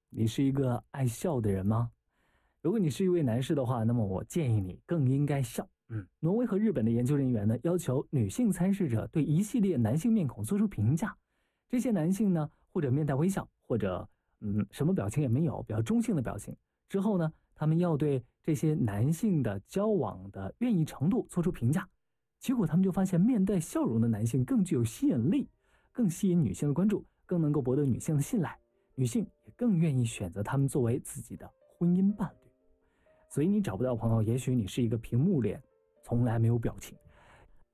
你是一个爱笑的人吗？如果你是一位男士的话，那么我建议你更应该笑。挪威和日本的研究人员呢，要求女性参试者对一系列男性面孔做出评价。这些男性呢，或者面带微笑，或者什么表情也没有，比较中性的表情。之后呢，他们要对这些男性的交往的愿意程度做出评价。结果他们就发现，面带笑容的男性更具有吸引力，更吸引女性的关注，更能够博得女性的信赖，女性也更愿意选择他们作为自己的婚姻伴侣。所以你找不到朋友，也许你是一个屏幕脸，从来没有表情，